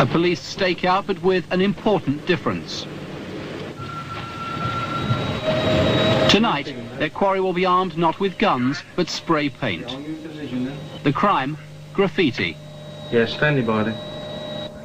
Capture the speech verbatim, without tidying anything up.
A police stakeout, but with an important difference. Tonight, their quarry will be armed not with guns, but spray paint. The crime, graffiti. Yes, standing by there.